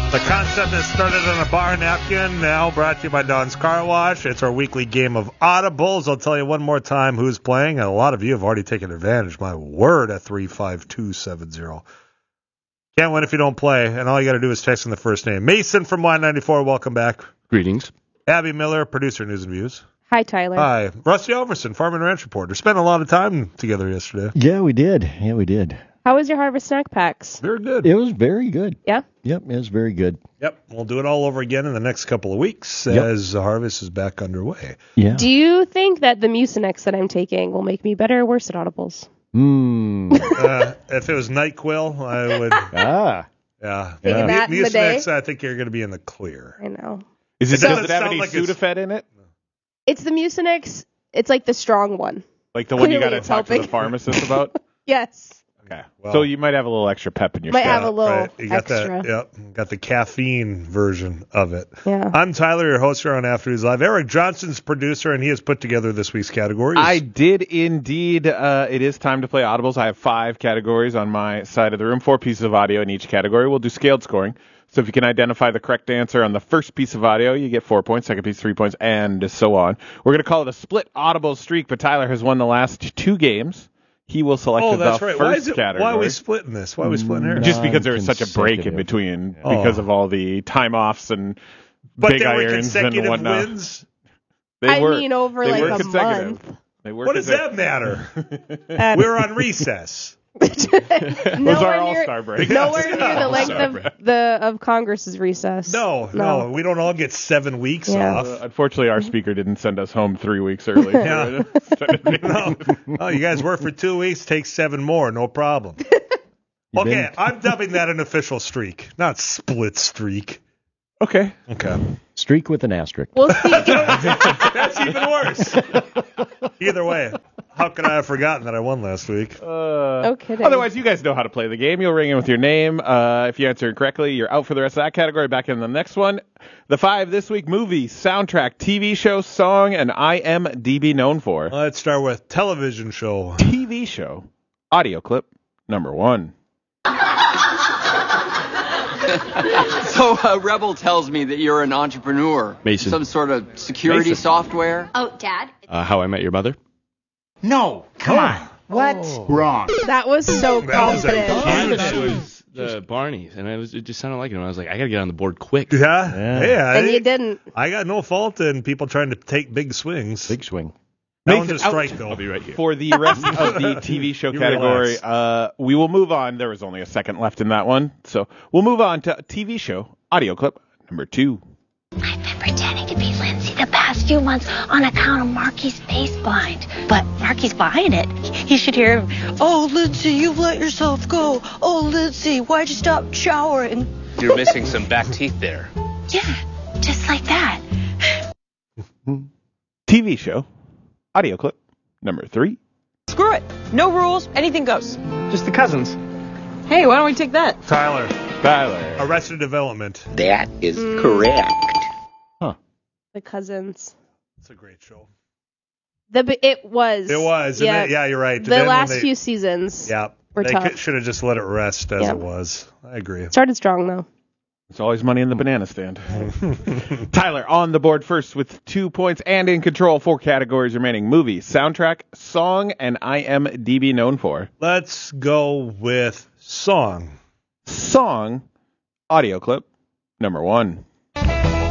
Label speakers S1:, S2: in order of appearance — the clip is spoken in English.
S1: The concept has started on a bar napkin, now brought to you by Don's Car Wash. It's our weekly game of audibles. I'll tell you one more time who's playing, and a lot of you have already taken advantage. My word, at 35270. Can't win if you don't play, and all you got to do is text in the first name. Mason from Y94, welcome back.
S2: Greetings.
S1: Abby Miller, producer, News and Views.
S3: Hi, Tyler.
S1: Hi. Rusty Alverson, Farm and Ranch reporter. Spent a lot of time together yesterday.
S4: Yeah, we did.
S3: How was your Harvest Snack Packs?
S1: Very good.
S4: It was very good.
S3: Yeah?
S4: Yep, it was very good.
S1: Yep, we'll do it all over again in the next couple of weeks as the harvest is back underway.
S4: Yeah.
S3: Do you think that the Mucinex that I'm taking will make me better or worse at audibles?
S1: If it was NyQuil, I would.
S4: Ah.
S1: Yeah.
S3: Taking that in the day?
S1: Mucinex, I think you're going to be in the clear.
S3: I know.
S2: Does it
S1: doesn't
S2: have
S1: sound
S2: any
S1: like it's-
S2: Sudafed in it?
S3: It's the Mucinex. It's like the strong one.
S2: Like the one you got
S3: Clearly
S2: to
S3: it's
S2: talk to
S3: helping.
S2: the pharmacist about?
S3: Yes.
S2: Okay.
S1: Well-
S2: So you might have a little extra pep in your
S3: Might
S2: step.
S3: have a little
S1: Right. You got
S3: extra.
S1: got the caffeine version of it.
S3: Yeah.
S1: I'm Tyler, your host here on After News Live. Eric Johnson's producer, and he has put together this week's categories.
S2: I did indeed. It is time to play audibles. I have 5 categories on my side of the room, 4 pieces of audio in each category. We'll do scaled scoring. So if you can identify the correct answer on the first piece of audio, you get 4 points, second piece 3 points, and so on. We're going to call it a split audible streak, but Tyler has won the last 2 games. He will select
S1: Oh,
S2: the
S1: that's right.
S2: first category.
S1: Why are we splitting this? Why are we splitting here?
S2: Just because there was such a break in
S4: Non-consecutive.
S2: between
S1: Oh.
S2: because of all the time-offs and
S1: But
S2: big
S1: there were
S2: irons and
S1: consecutive
S2: whatnot.
S1: wins.
S2: They were,
S3: mean, over
S2: they
S3: like
S2: were
S3: a
S2: consecutive.
S3: month.
S2: They were
S1: What does that
S2: consecutive.
S1: matter? We were on recess.
S2: It was our
S3: Nowhere
S2: all-star
S3: near,
S2: break.
S3: nowhere near the length
S2: All-star
S3: of Congress's recess.
S1: No. We don't all get 7 weeks
S3: Yeah.
S1: off.
S2: Unfortunately, our speaker didn't send us home 3 weeks early.
S1: Yeah. No. Oh, you guys work for 2 weeks, take 7 more, no problem. Okay, I'm dubbing that an official streak, not split streak.
S2: Okay.
S1: Okay.
S4: Streak with an asterisk.
S3: We'll see.
S1: That's even worse. Either way, how could I have forgotten that I won last week?
S3: No kidding.
S2: Otherwise, you guys know how to play the game. You'll ring in with your name. If you answer correctly, you're out for the rest of that category. Back in the next one. The 5 this week: movie, soundtrack, TV show, song, and IMDb known for.
S1: Let's start with television show.
S2: TV show. Audio clip number 1.
S5: So, Rebel tells me that you're an entrepreneur.
S2: Mason.
S5: Some sort of security
S2: Mason.
S5: software.
S6: Oh, Dad?
S2: How I Met Your Mother.
S7: No, come on.
S3: What?
S7: Wrong.
S3: That was so
S1: That was a
S3: confident.
S1: huge-
S8: It was the Barneys, and it just sounded like it. And I was like, I got to get on the board quick.
S1: Yeah.
S3: And you didn't.
S1: I got no fault in people trying to take big swings.
S4: Big swing.
S1: That one's a
S2: Mason,
S1: strike,
S2: out.
S1: though.
S8: I'll be right here.
S2: For the rest of the TV show
S1: You
S2: category,
S1: relax.
S2: we will move on. There was only a second left in that one. So we'll move on to TV show audio clip number 2.
S6: I've been pretending to be Lindsay the past few months on account of Marky's face blind. But Marky's buying it. He should hear him. Oh, Lindsay, you let yourself go. Oh, Lindsay, why'd you stop showering?
S9: You're missing some back teeth there.
S6: Yeah, just like that.
S2: TV show audio clip number 3.
S10: Screw it. No rules. Anything goes.
S7: Just the cousins.
S10: Hey, why don't we take that?
S1: Tyler,
S2: Tyler.
S1: Arrested Development.
S9: That is correct.
S3: The Cousins.
S1: It's a great show.
S3: It was.
S1: It was.
S3: Yeah.
S1: Yeah, you're right.
S3: The
S1: Then when
S3: last
S1: they-
S3: few seasons.
S1: Yeah.
S3: were
S1: They
S3: tough.
S1: should have just let it rest as
S3: Yeah.
S1: it was. I agree.
S3: Started strong though.
S2: There's always money in the banana stand. Tyler on the board first with 2 points and in control. 4 categories remaining: movie, soundtrack, song, and IMDb known for.
S1: Let's go with song.
S2: Song audio clip number 1.